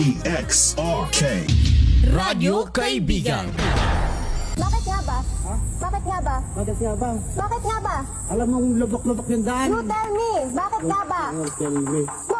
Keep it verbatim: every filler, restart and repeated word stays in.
X R K Radyo Kaibigan. Bakit nga ba? Ha? Bakit nga ba? Bakit nga ba? Bakit nga ba? Alam mong lubok-lubok yung daan. You tell me, bakit nga ba? You tell me.